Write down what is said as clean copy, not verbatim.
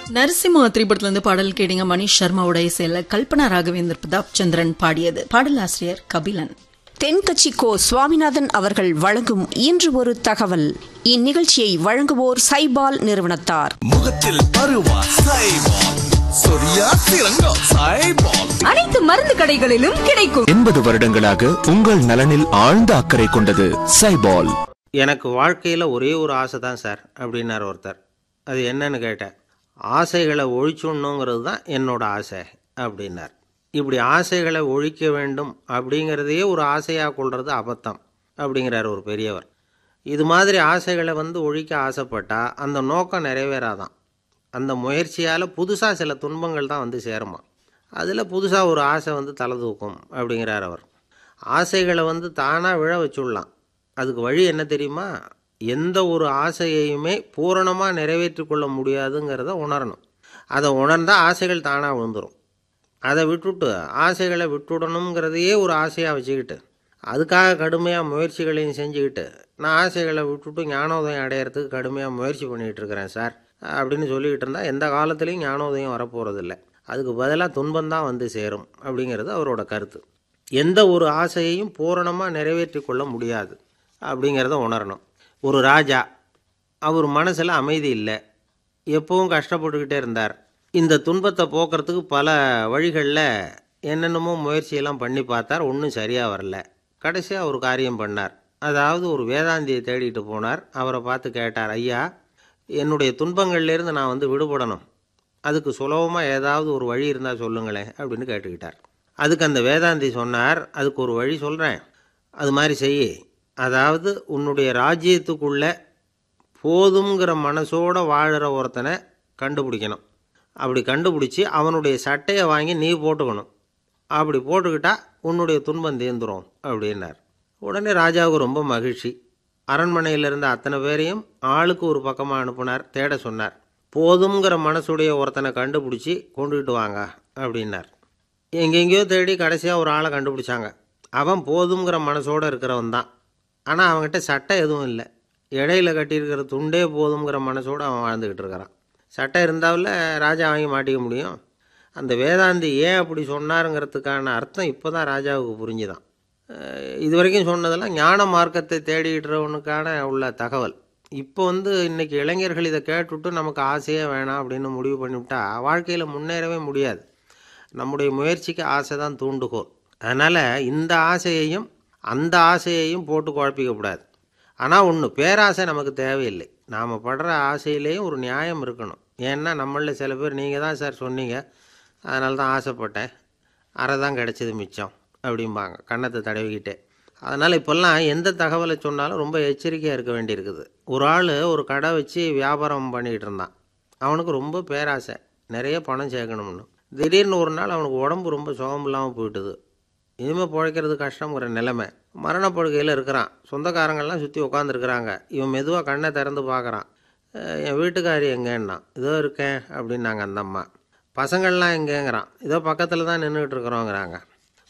நரசிம்மா திரைப்படத்துல இருந்து பாடல் கேட்டீங்க. மணிஷ் சர்மாவோட இசையில கல்பனா ராகவேந்தர் பிரதாப் சந்திரன் பாடியது. பாடலாசிரியர் கபிலன். தென்கட்சி கோ சுவாமிநாதன் அவர்கள் வழங்கும் இன்று ஒரு தகவல். இந்நிகழ்ச்சியை வழங்குவோர் சைபால் நிறுவனத்தார். முகத்தில் பருவா சைபால், சொரியா திரங்கா சைபால், அனைத்து மருந்து கடைகளிலும் கிடைக்கும். 80 வருடங்களாக உங்கள் நலனில் ஆழ்ந்த அக்கறை கொண்டது சைபால். எனக்கு வாழ்க்கையில் ஒரே ஒரு ஆசை தான் சார் அப்படின்னார் ஒருத்தர். அது என்னன்னு கேட்டேன். ஆசைகளை ஒழிச்சுடணுங்கிறது தான் என்னோட ஆசை அப்படின்னார். இப்படி ஆசைகளை ஒழிக்க வேண்டும் அப்படிங்கிறதையே ஒரு ஆசையாக கொள்வது அபத்தம் அப்படிங்கிறார் ஒரு பெரியவர். இது மாதிரி ஆசைகளை ஒழிக்க ஆசைப்பட்டால் அந்த நோக்கம் நிறைவேறாதான். அந்த முயற்சியால் புதுசாக சில துன்பங்கள் தான் சேருமா. அதில் புதுசாக ஒரு ஆசை தலை தூக்கும் அப்படிங்கிறார் அவர். ஆசைகளை தானாக விழ வச்சுடலாம். அதுக்கு வழி என்ன தெரியுமா? எந்த ஒரு ஆசையையுமே பூரணமாக நிறைவேற்றி கொள்ள முடியாதுங்கிறத உணரணும். அதை உணர்ந்தால் ஆசைகள் தானாக விழுந்துடும். அதை விட்டுட்டு ஆசைகளை விட்டுடணுங்கிறதையே ஒரு ஆசையாக வச்சுக்கிட்டு அதுக்காக கடுமையாக முயற்சிகளையும் செஞ்சுக்கிட்டு நான் ஆசைகளை விட்டுட்டு ஞானோதயம் அடையிறதுக்கு கடுமையாக முயற்சி பண்ணிகிட்டு இருக்கிறேன் சார் அப்படின்னு சொல்லிக்கிட்டு இருந்தால் எந்த காலத்துலேயும் ஞானோதயம் வரப்போகிறதில்ல. அதுக்கு பதிலாக துன்பந்தான் சேரும் அப்படிங்கிறது அவரோட கருத்து. எந்த ஒரு ஆசையையும் பூரணமாக நிறைவேற்றி கொள்ள முடியாது அப்படிங்கிறத உணரணும். ஒரு ராஜா, அவர் மனசில் அமைதி இல்லை, எப்பவும் கஷ்டப்பட்டுக்கிட்டே இருந்தார். இந்த துன்பத்தை போக்குறதுக்கு பல வழிகளில் என்னென்னமோ முயற்சியெல்லாம் பண்ணி பார்த்தார். ஒன்றும் சரியாக வரல. கடைசியாக ஒரு காரியம் பண்ணார். அதாவது ஒரு வேதாந்தியை தேடிட்டு போனார். அவரை பார்த்து கேட்டார், ஐயா, என்னுடைய துன்பங்கள்லேருந்து நான் விடுபடணும், அதுக்கு சுலபமாக ஏதாவது ஒரு வழி இருந்தால் சொல்லுங்களேன் அப்படின்னு கேட்டுக்கிட்டார். அதுக்கு அந்த வேதாந்தி சொன்னார், அதுக்கு ஒரு வழி சொல்கிறேன், அது மாதிரி செய். அதாவது உன்னுடைய ராஜ்யத்துக்குள்ளே போதுங்கிற மனசோடு வாழுற ஒருத்தனை கண்டுபிடிக்கணும். அப்படி கண்டுபிடிச்சி அவனுடைய சட்டையை வாங்கி நீ போட்டுக்கணும். அப்படி போட்டுக்கிட்டா உன்னுடைய துன்பம் தீர்ந்துடும் அப்படின்னார். உடனே ராஜாவுக்கு ரொம்ப மகிழ்ச்சி. அரண்மனையில் இருந்த அத்தனை பேரையும் ஆளுக்கு ஒரு பக்கமாக அனுப்புனார். தேட சொன்னார். போதுங்கிற மனசுடைய ஒருத்தனை கண்டுபிடிச்சி கொண்டுகிட்டு வாங்க அப்படின்னார். எங்கெங்கேயோ தேடி கடைசியாக ஒரு ஆளை கண்டுபிடிச்சாங்க. அவன் போதுங்கிற மனசோடு இருக்கிறவன் தான். ஆனால் அவன்கிட்ட சட்டை எதுவும் இல்லை. இடையில கட்டியிருக்கிற துண்டே போதுங்கிற மனசோடு அவன் வாழ்ந்துக்கிட்டு இருக்கிறான். சட்டை இருந்தாவில் ராஜா வாங்கி மாட்டிக்க முடியும். அந்த வேதாந்தி ஏன் அப்படி சொன்னாருங்கிறதுக்கான அர்த்தம் இப்போ தான் ராஜாவுக்கு புரிஞ்சுதான். இது வரைக்கும் சொன்னதெல்லாம் ஞான மார்க்கத்தை தேடிக்கிறவனுக்கான உள்ள தகவல். இப்போ இன்றைக்கி இளைஞர்கள் இதை கேட்டுவிட்டு நமக்கு ஆசையே வேணாம் அப்படின்னு முடிவு பண்ணிவிட்டா வாழ்க்கையில் முன்னேறவே முடியாது. நம்முடைய முயற்சிக்கு ஆசை தான் தூண்டுகோல். அதனால் இந்த ஆசையையும் அந்த ஆசையையும் போட்டு குழப்பிக்கக்கூடாது. ஆனால் ஒன்று, பேராசை நமக்கு தேவையில்லை. நாம் படுற ஆசையிலேயும் ஒரு நியாயம் இருக்கணும். ஏன்னா நம்மளில் சில பேர், நீங்கள் தான் சார் சொன்னீங்க, அதனால தான் ஆசைப்பட்டேன், அரை தான் கிடச்சிது மிச்சம் அப்படிம்பாங்க கன்னத்தை தடவிக்கிட்டே. அதனால் இப்போல்லாம் எந்த தகவலை சொன்னாலும் ரொம்ப எச்சரிக்கையாக இருக்க வேண்டியிருக்குது. ஒரு ஆள் ஒரு கடை வச்சு வியாபாரம் பண்ணிக்கிட்டு இருந்தான். அவனுக்கு ரொம்ப பேராசை, நிறைய பணம் சேர்க்கணும்னு. திடீர்னு ஒரு நாள் அவனுக்கு உடம்பு ரொம்ப சுகம் இல்லாமல் போயிட்டுது. இனிமேல் பிழைக்கிறது கஷ்டங்கிற நிலைமை. மரணப்படுகையில் இருக்கிறான். சொந்தக்காரங்கள்லாம் சுற்றி உட்காந்துருக்குறாங்க. இவன் மெதுவாக கண்ணை திறந்து பார்க்குறான். என் வீட்டுக்காரி எங்கேன்னா, இதோ இருக்கேன் அப்படின்னாங்க அந்த அம்மா. பசங்கள்லாம் எங்கேங்கிறான். இதோ பக்கத்தில் தான் நின்றுக்கிட்டு இருக்கிறோங்கிறாங்க.